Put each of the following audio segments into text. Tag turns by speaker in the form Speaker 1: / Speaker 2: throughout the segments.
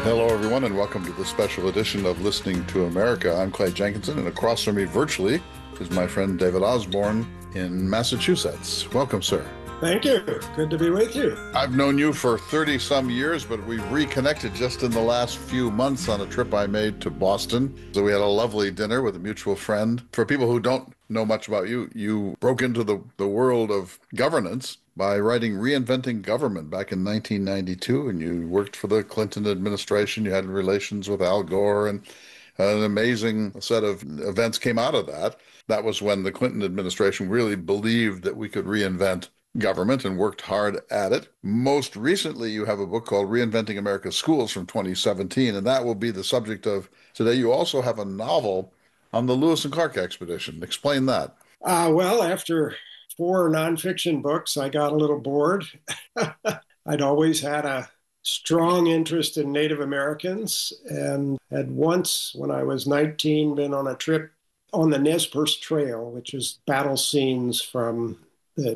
Speaker 1: Hello, everyone, and welcome to the special edition of Listening to America. I'm Clay Jenkinson, and across from me virtually is my friend David Osborne in Massachusetts. Welcome, sir.
Speaker 2: Thank you. Good to be with you.
Speaker 1: I've known you for 30-some years, but we reconnected just in the last few months on a trip I made to Boston. So we had a lovely dinner with a mutual friend. For people who don't know much about you, you broke into the world of governance by writing Reinventing Government back in 1992, and you worked for the Clinton administration. You had relations with Al Gore, and an amazing set of events came out of that. That was when the Clinton administration really believed that we could reinvent government and worked hard at it. Most recently, you have a book called Reinventing America's Schools from 2017, and that will be the subject of today. You also have a novel on the Lewis and Clark expedition. Explain that.
Speaker 2: Well, after 4 nonfiction books, I got a little bored. I'd always had a strong interest in Native Americans and had once, when I was 19, been on a trip on the Nez Perce Trail, which is battle scenes from the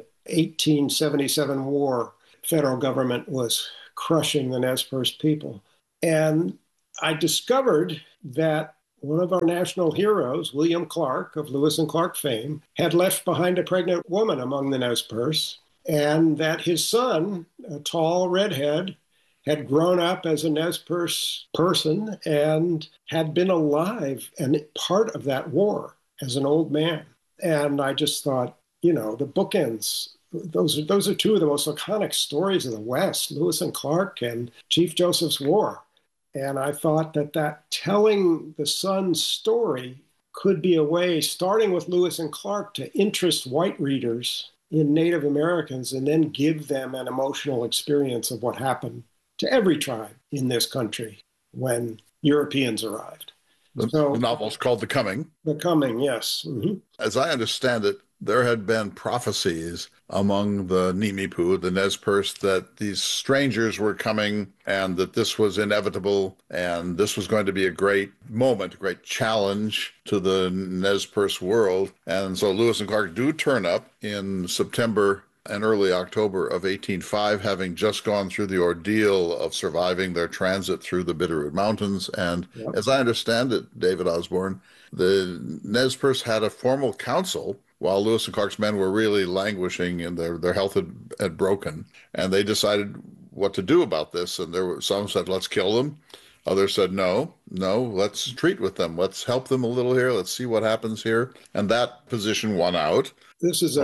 Speaker 2: 1877 war. Federal government was crushing the Nez Perce people. And I discovered that one of our national heroes, William Clark of Lewis and Clark fame, had left behind a pregnant woman among the Nez Perce, and that his son, a tall redhead, had grown up as a Nez Perce person and had been alive and part of that war as an old man. And I just thought, the bookends, those are two of the most iconic stories of the West, Lewis and Clark and Chief Joseph's War. And I thought that telling the son's story could be a way, starting with Lewis and Clark, to interest white readers in Native Americans and then give them an emotional experience of what happened to every tribe in this country when Europeans arrived.
Speaker 1: The novel's called The Coming.
Speaker 2: The Coming, yes. Mm-hmm.
Speaker 1: As I understand it, there had been prophecies among the Nimipu, the Nez Perce, that these strangers were coming and that this was inevitable and this was going to be a great moment, a great challenge to the Nez Perce world. And so Lewis and Clark do turn up in September and early October of 1805, having just gone through the ordeal of surviving their transit through the Bitterroot Mountains. And as I understand it, David Osborne, the Nez Perce had a formal council while Lewis and Clark's men were really languishing and their health had broken. And they decided what to do about this. And there were some said, let's kill them. Others said, no, let's treat with them. Let's help them a little here. Let's see what happens here. And that position won out.
Speaker 2: This is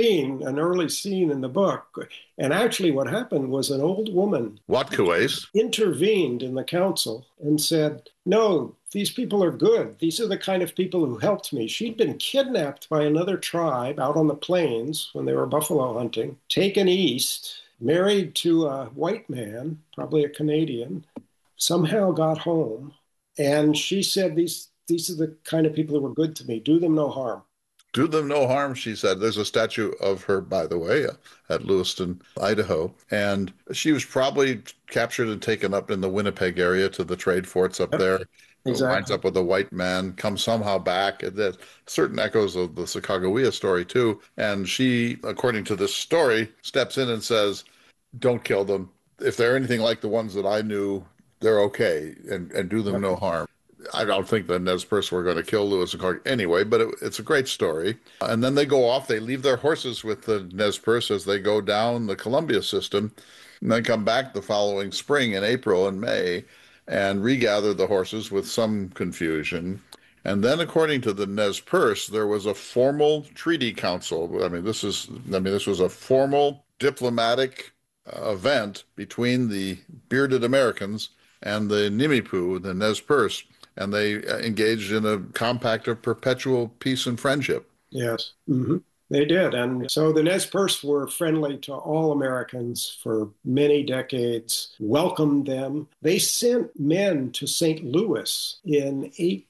Speaker 2: an early scene in the book. And actually what happened was an old woman
Speaker 1: Watkuways
Speaker 2: intervened in the council and said, no, these people are good. These are the kind of people who helped me. She'd been kidnapped by another tribe out on the plains when they were buffalo hunting, taken east, married to a white man, probably a Canadian, somehow got home. And she said, these are the kind of people who were good to me. Do them no harm.
Speaker 1: Do them no harm, she said. There's a statue of her, by the way, at Lewiston, Idaho. And she was probably captured and taken up in the Winnipeg area to the trade forts up there. Exactly. Winds up with a white man, comes somehow back. There's certain echoes of the Sacagawea story, too. And she, according to this story, steps in and says, don't kill them. If they're anything like the ones that I knew, they're okay, and do them no harm. I don't think the Nez Perce were going to kill Lewis and Clark anyway, but it's a great story. And then they go off, they leave their horses with the Nez Perce as they go down the Columbia system, and then come back the following spring in April and May and regather the horses with some confusion. And then, according to the Nez Perce, there was a formal treaty council. This was a formal diplomatic event between the bearded Americans and the Nimipu, the Nez Perce, and they engaged in a compact of perpetual peace and friendship.
Speaker 2: Yes, they did. And so the Nez Perce were friendly to all Americans for many decades, welcomed them. They sent men to St. Louis in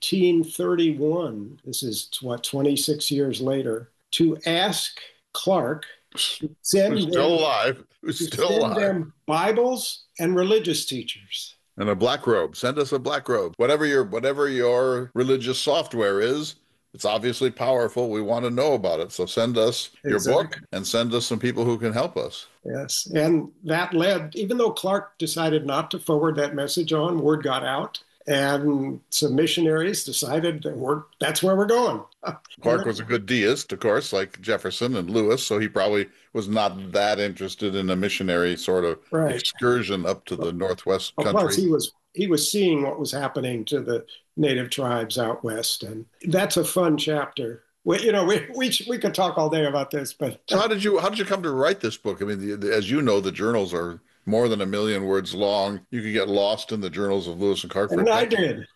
Speaker 2: 1831, this is 26 years later, to ask Clark to send them Bibles and religious teachers.
Speaker 1: And a black robe. Send us a black robe. Whatever your religious software is, It's obviously powerful. We want to know about it. So send us your book
Speaker 2: Exactly.
Speaker 1: and send us some people who can help us.
Speaker 2: Yes. And that led, even though Clark decided not to forward that message on, word got out. And some missionaries decided that that's where we're going. And
Speaker 1: Clark was a good deist, of course, like Jefferson and Lewis, so he probably was not that interested in a missionary sort of
Speaker 2: right.
Speaker 1: excursion up to the Northwest
Speaker 2: Well, plus
Speaker 1: country.
Speaker 2: he was seeing what was happening to the native tribes out west, and that's a fun chapter. We could talk all day about this, but
Speaker 1: So how did you come to write this book? I mean, as you know, the journals are more than 1 million words long. You could get lost in the journals of Lewis and Clark for
Speaker 2: and I
Speaker 1: decades.
Speaker 2: did,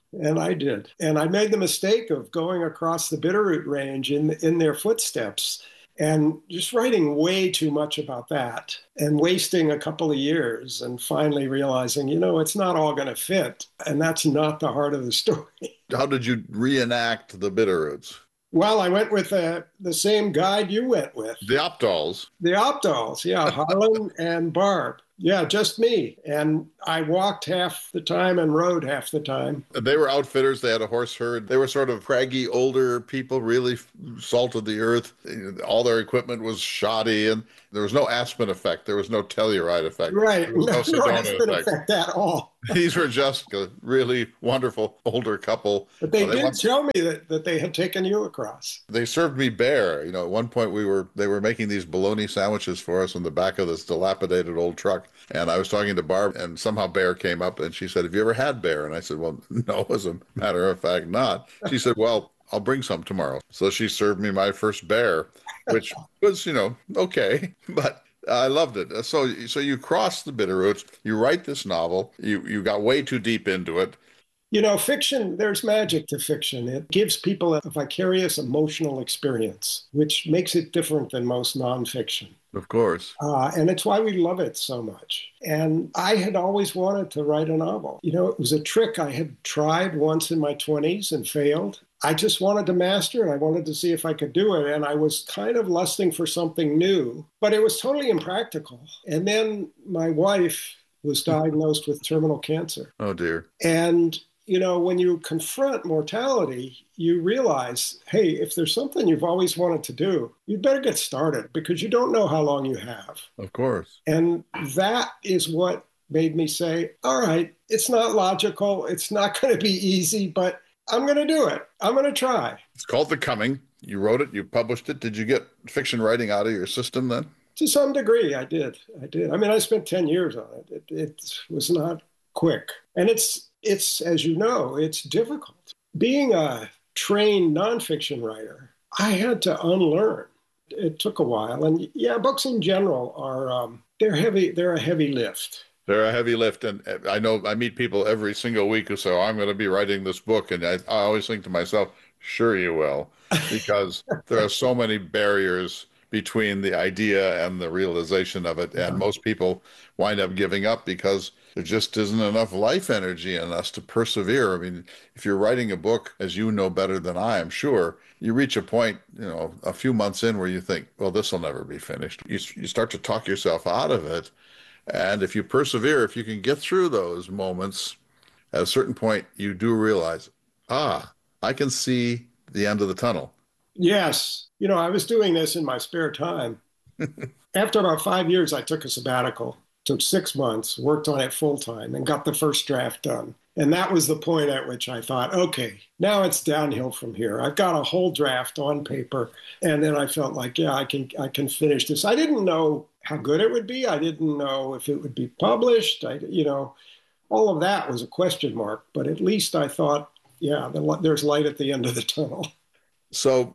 Speaker 2: and I made the mistake of going across the Bitterroot Range in their footsteps, and just writing way too much about that, and wasting a couple of years, and finally realizing, it's not all going to fit, and that's not the heart of the story.
Speaker 1: How did you reenact the Bitterroots?
Speaker 2: Well, I went with the same guide you went with.
Speaker 1: The Opdals.
Speaker 2: The Opdals, yeah, Harlan and Barb. Yeah, just me. And I walked half the time and rode half the time.
Speaker 1: They were outfitters. They had a horse herd. They were sort of craggy, older people, really salted the earth. All their equipment was shoddy, and there was no Aspen effect. There was no Telluride effect.
Speaker 2: Right.
Speaker 1: There was no
Speaker 2: No, it
Speaker 1: Sedona
Speaker 2: didn't
Speaker 1: effect.
Speaker 2: affect that at all.
Speaker 1: These were just a really wonderful older couple.
Speaker 2: But they
Speaker 1: They
Speaker 2: did
Speaker 1: went,
Speaker 2: tell me that they had taken you across.
Speaker 1: they served me bear. At one point they were making these bologna sandwiches for us in the back of this dilapidated old truck. And I was talking to Barb, and somehow bear came up, and she said, "Have you ever had bear?" And I said, "Well, no, as a matter of fact, not." She said, "Well, I'll bring some tomorrow." So she served me my first bear, which was, okay, but I loved it. So you cross the Bitterroots, you write this novel, you got way too deep into it.
Speaker 2: Fiction, there's magic to fiction. It gives people a vicarious emotional experience, which makes it different than most nonfiction.
Speaker 1: Of course.
Speaker 2: And it's why we love it so much. And I had always wanted to write a novel. It was a trick I had tried once in my 20s and failed. I just wanted to master it. I wanted to see if I could do it. And I was kind of lusting for something new, but it was totally impractical. And then my wife was diagnosed with terminal cancer.
Speaker 1: Oh dear.
Speaker 2: And when you confront mortality, you realize, hey, if there's something you've always wanted to do, you'd better get started because you don't know how long you have.
Speaker 1: Of course.
Speaker 2: And that is what made me say, all right, it's not logical. It's not going to be easy, but I'm going to do it. I'm going to try.
Speaker 1: It's called The Coming. You wrote it, you published it. Did you get fiction writing out of your system then?
Speaker 2: To some degree, I did. I mean, I spent 10 years on it. It was not quick. And it's, as you know, it's difficult. Being a trained nonfiction writer, I had to unlearn. It took a while. And yeah, books in general are, they're heavy. They're a heavy lift.
Speaker 1: They're a heavy lift. And I know I meet people every single week who say, "Oh, I'm going to be writing this book." And I always think to myself, sure you will, because there are so many barriers between the idea and the realization of it. And most people wind up giving up because there just isn't enough life energy in us to persevere. I mean, if you're writing a book, as you know better than I am sure, you reach a point, a few months in where you think, well, this will never be finished. You start to talk yourself out of it. And if you persevere, if you can get through those moments, at a certain point, you do realize, I can see the end of the tunnel.
Speaker 2: Yes. I was doing this in my spare time. After about 5 years, I took a sabbatical, took 6 months, worked on it full time, and got the first draft done. And that was the point at which I thought, okay, now it's downhill from here. I've got a whole draft on paper. And then I felt like, yeah, I can finish this. I didn't know how good it would be. I didn't know if it would be published. All of that was a question mark. But at least I thought, yeah, there's light at the end of the tunnel.
Speaker 1: So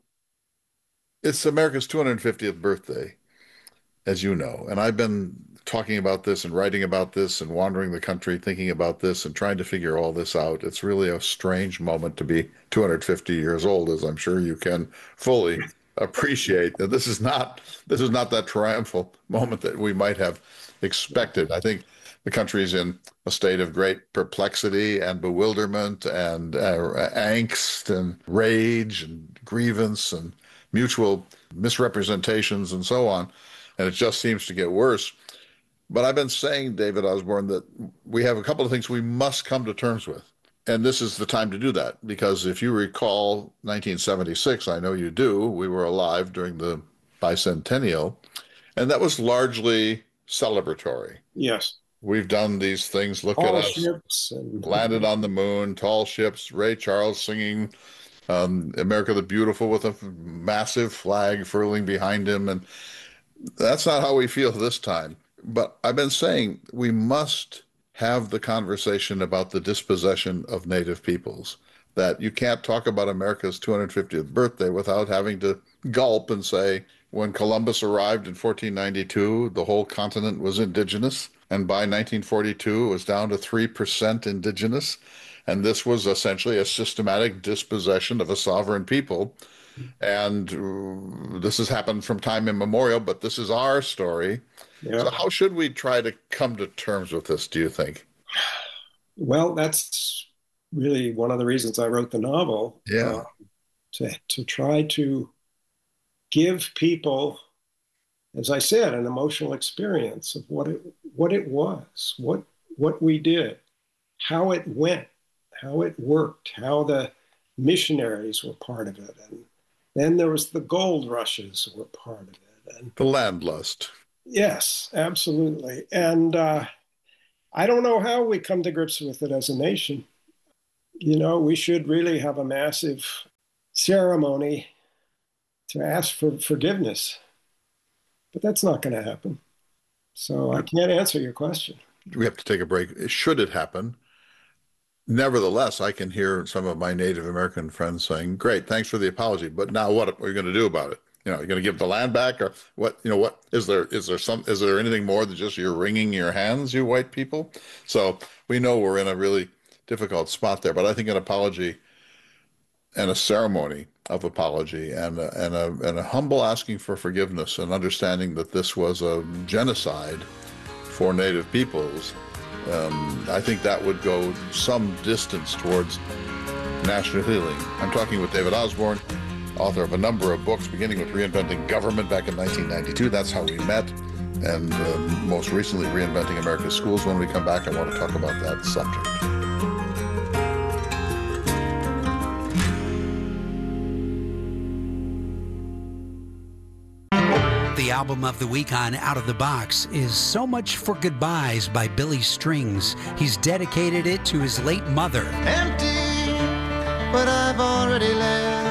Speaker 1: it's America's 250th birthday, as you know, and I've been talking about this and writing about this and wandering the country thinking about this and trying to figure all this out. It's really a strange moment to be 250 years old, as I'm sure you can fully appreciate that this is not that triumphal moment that we might have expected. I think the country's in a state of great perplexity and bewilderment and angst and rage and grievance and mutual misrepresentations and so on. And it just seems to get worse. But I've been saying, David Osborne, that we have a couple of things we must come to terms with. And this is the time to do that, because if you recall 1976, I know you do, we were alive during the bicentennial, and that was largely celebratory.
Speaker 2: Yes.
Speaker 1: We've done these things, look at
Speaker 2: All
Speaker 1: us,
Speaker 2: ships and
Speaker 1: landed on the moon, tall ships, Ray Charles singing America the Beautiful with a massive flag furling behind him. And that's not how we feel this time. But I've been saying we must have the conversation about the dispossession of native peoples. That you can't talk about America's 250th birthday without having to gulp and say, when Columbus arrived in 1492, the whole continent was indigenous. And by 1942, it was down to 3% indigenous. And this was essentially a systematic dispossession of a sovereign people. And this has happened from time immemorial, but this is our story.
Speaker 2: yeah.
Speaker 1: So how should we try to come to terms with this, do you think?
Speaker 2: Well, that's really one of the reasons I wrote the novel.
Speaker 1: Yeah.
Speaker 2: To try to give people, as I said, an emotional experience of what it was, what we did, how it went, how it worked, how the missionaries were part of it, and then there was the gold rushes were part of it, and
Speaker 1: The land lust.
Speaker 2: yes, absolutely. And I don't know how we come to grips with it as a nation. We should really have a massive ceremony to ask for forgiveness, but that's not going to happen. So I can't answer your question.
Speaker 1: We have to take a break. Should it happen? Nevertheless, I can hear some of my Native American friends saying, "Great, thanks for the apology, but now what are you going to do about it? You're going to give the land back, or what? What is there? Is there anything more than just you're wringing your hands, you white people?" So we know we're in a really difficult spot there. But I think an apology and a ceremony of apology and a humble asking for forgiveness and understanding that this was a genocide for Native peoples. I think that would go some distance towards national healing. I'm talking with David Osborne, author of a number of books, beginning with Reinventing Government back in 1992. That's how we met. And most recently, Reinventing America's Schools. When we come back, I want to talk about that subject.
Speaker 3: The album of the week on Out of the Box is So Much for Goodbyes by Billy Strings. He's dedicated it to his late mother.
Speaker 4: Empty, but I've already left.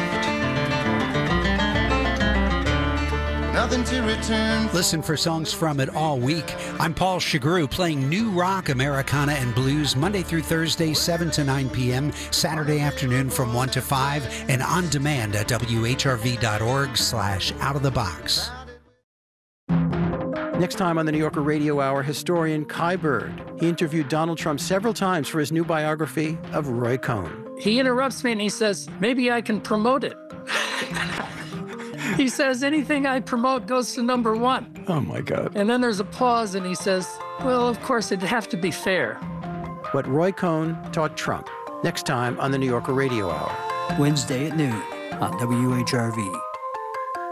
Speaker 4: Nothing to return.
Speaker 3: Listen for songs from it all week. I'm Paul Chagru, playing new rock, Americana, and blues Monday through Thursday, 7 to 9 p.m., Saturday afternoon from 1 to 5, and on demand at whrv.org/outofthebox.
Speaker 5: Next time on the New Yorker Radio Hour, historian Kai Bird. He interviewed Donald Trump several times for his new biography of Roy Cohn.
Speaker 6: He interrupts me and he says, maybe I can promote it. He says, anything I promote goes to #1.
Speaker 5: Oh, my God.
Speaker 6: And then there's a pause and he says, well, of course, it'd have to be fair.
Speaker 5: What Roy Cohn taught Trump. Next time on the New Yorker Radio Hour.
Speaker 7: Wednesday at noon on WHRV.